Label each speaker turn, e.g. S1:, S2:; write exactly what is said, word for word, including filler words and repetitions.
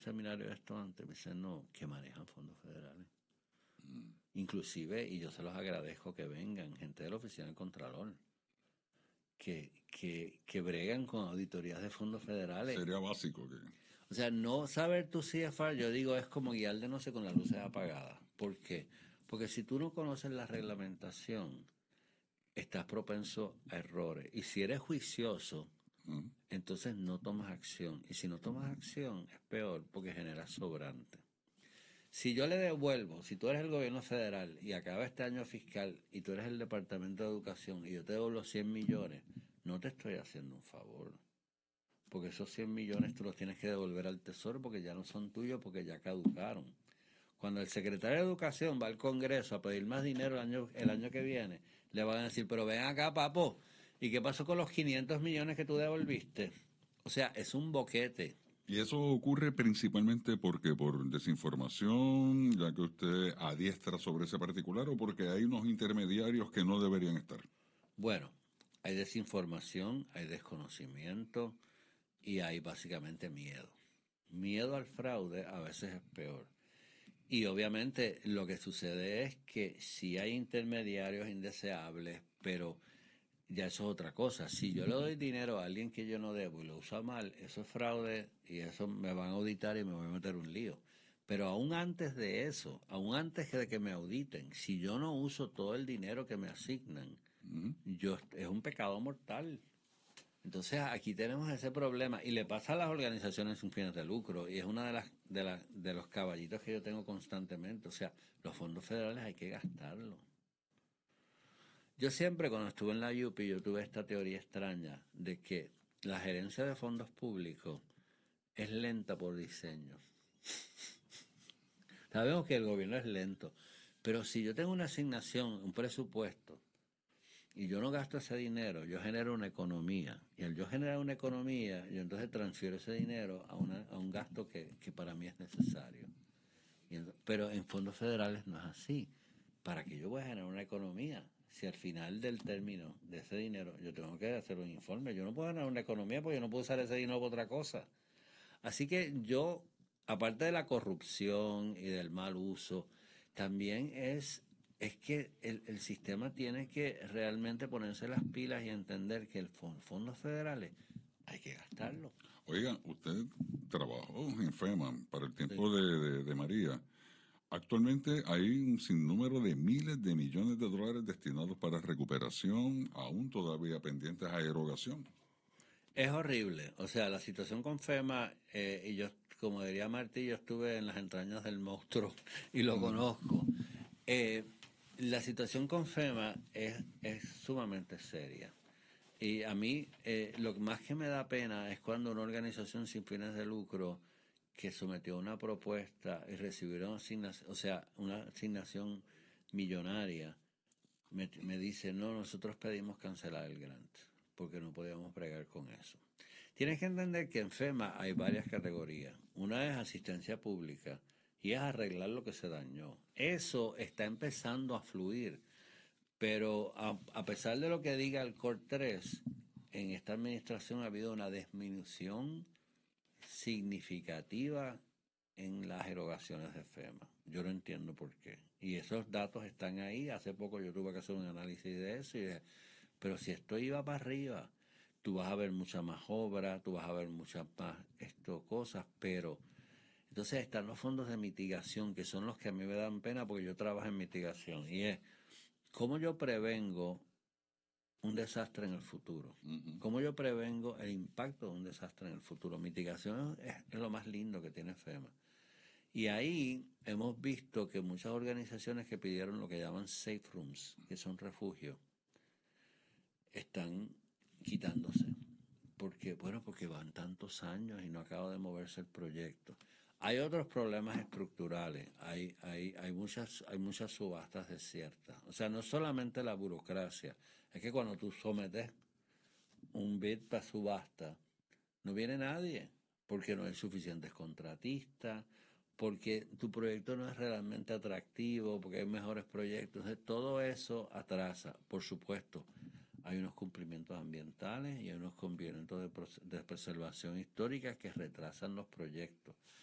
S1: seminario de esto antes, me dicen, no, que manejan fondos federales. Mm. Inclusive, y yo se los agradezco que vengan, gente de la Oficina del Contralor, que, que, que bregan con auditorías de fondos federales.
S2: Sería básico que...
S1: O sea, no saber tu C F R, yo digo, es como guiar de noche con las luces apagadas. ¿Por qué? Porque si tú no conoces la reglamentación, estás propenso a errores. Y si eres juicioso, uh-huh. entonces no tomas acción. Y si no tomas acción, es peor porque generas sobrante. Si yo le devuelvo, si tú eres el gobierno federal y acaba este año fiscal y tú eres el Departamento de Educación y yo te devuelvo cien millones, no te estoy haciendo un favor. Porque esos cien millones tú los tienes que devolver al Tesoro porque ya no son tuyos, porque ya caducaron. Cuando el secretario de Educación va al Congreso a pedir más dinero el año, el año que viene, le van a decir, pero ven acá, papo, ¿y qué pasó con los quinientos millones que tú devolviste? O sea, es un boquete.
S2: Y eso ocurre principalmente porque por desinformación, ya que usted adiestra sobre ese particular, o porque hay unos intermediarios que no deberían estar.
S1: Bueno, hay desinformación, hay desconocimiento y hay básicamente miedo. Miedo al fraude a veces es peor. Y obviamente lo que sucede es que sí hay intermediarios indeseables, pero ya eso es otra cosa. Si yo le doy dinero a alguien que yo no debo y lo usa mal, eso es fraude y eso me van a auditar y me voy a meter un lío. Pero aún antes de eso, aún antes de que me auditen, si yo no uso todo el dinero que me asignan, uh-huh. yo, es un pecado mortal. Entonces aquí tenemos ese problema y le pasa a las organizaciones sin fines de lucro y es una de las de, la, de los caballitos que yo tengo constantemente. O sea, los fondos federales hay que gastarlos. Yo siempre cuando estuve en la U P I yo tuve esta teoría extraña de que la gerencia de fondos públicos es lenta por diseño. Sabemos que el gobierno es lento, pero si yo tengo una asignación, un presupuesto, y yo no gasto ese dinero, yo genero una economía. Y al yo generar una economía, yo entonces transfiero ese dinero a, una, a un gasto que, que para mí es necesario. Y entonces, pero en fondos federales no es así. ¿Para qué yo voy a generar una economía? Si al final del término de ese dinero yo tengo que hacer un informe, yo no puedo generar una economía porque yo no puedo usar ese dinero para otra cosa. Así que yo, aparte de la corrupción y del mal uso, también es... es que el, el sistema tiene que realmente ponerse las pilas y entender que el fond, fondos federales hay que gastarlo.
S2: Oiga, usted trabajó en FEMA para el tiempo sí. de, de, de María. Actualmente hay un sinnúmero de miles de millones de dólares destinados para recuperación, aún todavía pendientes a erogación.
S1: Es horrible. O sea, la situación con FEMA, eh, y yo, como diría Martí, yo estuve en las entrañas del monstruo y lo mm. conozco. Eh, La situación con FEMA es, es sumamente seria. Y a mí eh, lo más que me da pena es cuando una organización sin fines de lucro que sometió una propuesta y recibieron asignación, o sea, una asignación millonaria, me, me dice, no, nosotros pedimos cancelar el grant porque no podíamos bregar con eso. Tienes que entender que en FEMA hay varias categorías. Una es asistencia pública, y es arreglar lo que se dañó. Eso está empezando a fluir, pero a, a pesar de lo que diga el Core tres, en esta administración ha habido una disminución significativa en las erogaciones de FEMA. Yo no entiendo por qué. Y esos datos están ahí. Hace poco yo tuve que hacer un análisis de eso, y de, pero si esto iba para arriba, tú vas a ver mucha más obra, tú vas a ver muchas más esto, cosas, pero... Entonces están los fondos de mitigación, que son los que a mí me dan pena porque yo trabajo en mitigación. Y es, ¿cómo yo prevengo un desastre en el futuro? Uh-huh. ¿Cómo yo prevengo el impacto de un desastre en el futuro? Mitigación es, es lo más lindo que tiene FEMA. Y ahí hemos visto que muchas organizaciones que pidieron lo que llaman safe rooms, que son refugios, están quitándose. ¿Por qué? Bueno, porque van tantos años y no acaba de moverse el proyecto. Hay otros problemas estructurales, hay, hay, hay, muchas, hay muchas subastas desiertas. O sea, no solamente la burocracia, es que cuando tú sometes un bid para subasta, no viene nadie, porque no hay suficientes contratistas, porque tu proyecto no es realmente atractivo, porque hay mejores proyectos. Entonces, todo eso atrasa, por supuesto. Hay unos cumplimientos ambientales y hay unos cumplimientos de, de preservación histórica que retrasan los proyectos.